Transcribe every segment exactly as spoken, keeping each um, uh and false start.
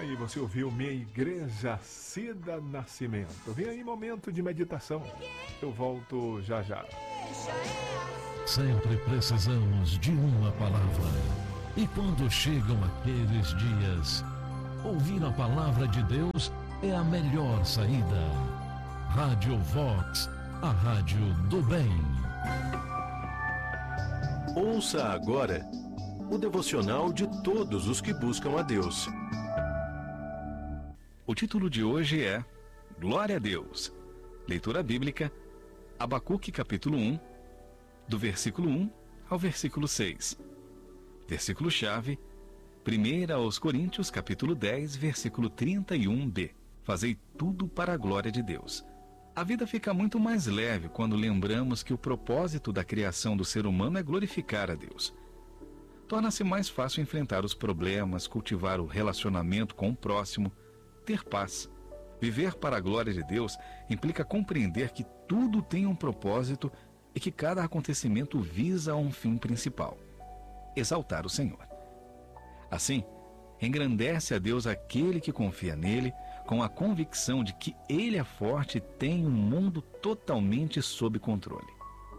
Aí você ouviu Minha Igreja Cida Nascimento. Vem aí momento de meditação. Eu volto já já. Sempre precisamos de uma palavra. E quando chegam aqueles dias, ouvir a palavra de Deus é a melhor saída. Rádio Vox, a rádio do bem. Ouça agora o devocional de todos os que buscam a Deus. O título de hoje é Glória a Deus. Leitura bíblica, Abacuque capítulo um, do versículo um ao versículo seis. Versículo-chave, primeira aos Coríntios capítulo dez, versículo trinta e um b. Fazei tudo para a glória de Deus. A vida fica muito mais leve quando lembramos que o propósito da criação do ser humano é glorificar a Deus. Torna-se mais fácil enfrentar os problemas, cultivar o relacionamento com o próximo, ter paz. Viver para a glória de Deus implica compreender que tudo tem um propósito e que cada acontecimento visa um fim principal: exaltar o Senhor. Assim, engrandece a Deus aquele que confia nele, com a convicção de que ele é forte e tem o um mundo totalmente sob controle.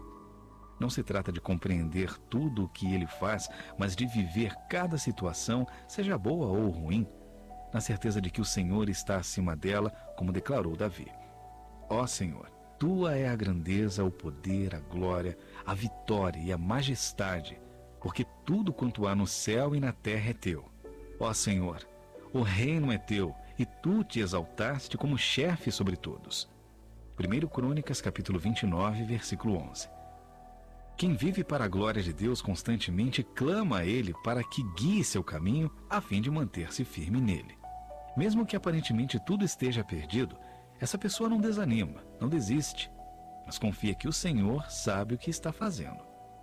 Não se trata de compreender tudo o que ele faz, mas de viver cada situação, seja boa ou ruim, na certeza de que o Senhor está acima dela, como declarou Davi. Ó Senhor, tua é a grandeza, o poder, a glória, a vitória e a majestade, porque tudo quanto há no céu e na terra é teu. Ó Senhor, o reino é teu, e tu te exaltaste como chefe sobre todos. primeira Crônicas, capítulo vinte e nove, versículo onze. Quem vive para a glória de Deus constantemente clama a Ele para que guie seu caminho a fim de manter-se firme nele. Mesmo que aparentemente tudo esteja perdido, essa pessoa não desanima, não desiste, mas confia que o Senhor sabe o que está fazendo.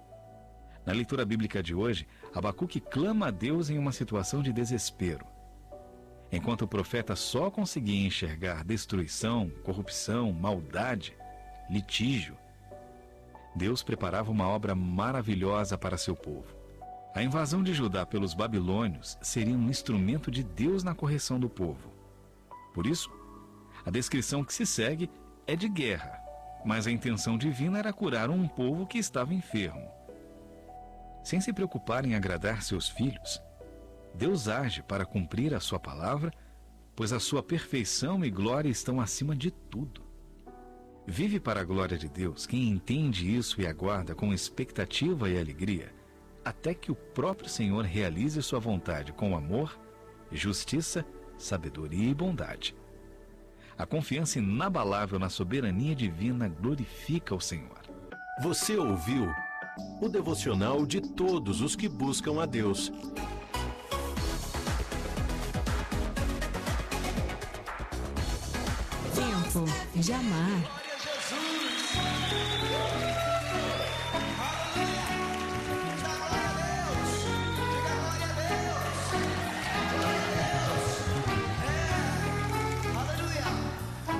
Na leitura bíblica de hoje, Abacuque clama a Deus em uma situação de desespero. Enquanto o profeta só conseguia enxergar destruição, corrupção, maldade, litígio, Deus preparava uma obra maravilhosa para seu povo. A invasão de Judá pelos babilônios seria um instrumento de Deus na correção do povo. Por isso, a descrição que se segue é de guerra, mas a intenção divina era curar um povo que estava enfermo. Sem se preocupar em agradar seus filhos, Deus age para cumprir a sua palavra, pois a sua perfeição e glória estão acima de tudo. Vive para a glória de Deus quem entende isso e aguarda com expectativa e alegria, até que o próprio Senhor realize sua vontade com amor, justiça, sabedoria e bondade. A confiança inabalável na soberania divina glorifica o Senhor. Você ouviu o devocional de todos os que buscam a Deus. Tempo de amar.